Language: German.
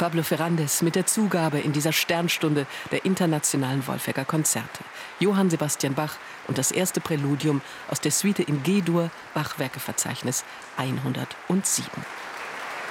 Pablo Ferrandez mit der Zugabe in dieser Sternstunde der internationalen Wolfegger Konzerte. Johann Sebastian Bach und das erste Präludium aus der Suite in G-Dur, Bach-Werkeverzeichnis 107.